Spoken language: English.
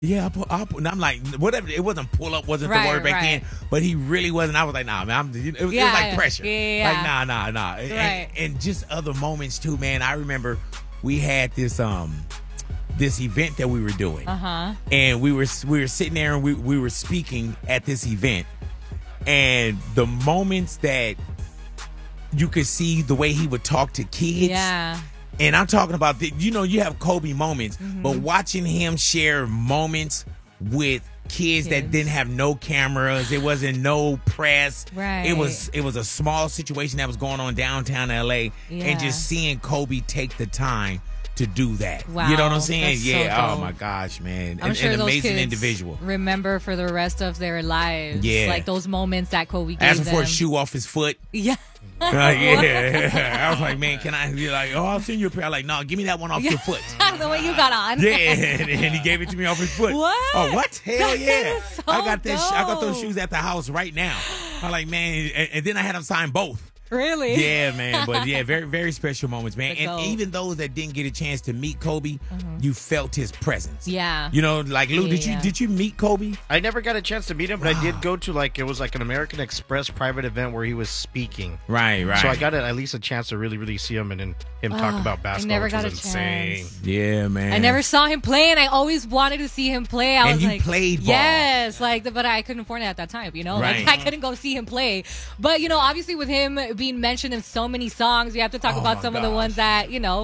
Yeah, and I'm like, whatever. It wasn't pull up, wasn't the word back then, but he really wasn't. I was like, nah, man. It was like pressure. Yeah. Like, nah. Right. And just other moments too, man. I remember we had this event that we were doing, and we were sitting there and we were speaking at this event, and the moments that you could see the way he would talk to kids. Yeah. And I'm talking about, you have Kobe moments, but watching him share moments with kids that didn't have no cameras, it wasn't no press. Right. It was a small situation that was going on downtown LA, and just seeing Kobe take the time to do that. Wow. You know what I'm saying? That's yeah. so Oh dope. my gosh, man. I'm sure an those amazing kids individual. remember for the rest of their lives. Yeah. Like those moments that Kobe gave Asking them. for a shoe off his foot. Yeah. Yeah. I was like, man, can I? You're like, oh, I'll send you a pair. I'm like, no, give me that one off your foot. The one you got on. Yeah, and he gave it to me off his foot. What? Oh, what? Hell yeah! is so I got this. I got those dope. shoes at the house right now. I'm like, man, and then I had him sign both. Really? Yeah, man. But yeah, very, very special moments, man. The And goat. even those that didn't get a chance to meet Kobe, you felt his presence. Yeah. You know, like Lou, Yeah. did you meet Kobe? I never got a chance to meet him, but I did go to it was like an American Express private event where he was speaking. Right. So I got at least a chance to really, really see him and then him talk about basketball, never which got was a insane. chance. Yeah, man. I never saw him play, and I always wanted to see him play. I And was you like, played ball. yes, but I couldn't afford it at that time. Right. Like I couldn't go see him play. But obviously with him being mentioned in so many songs, we have to talk Oh, about my some of the gosh. ones that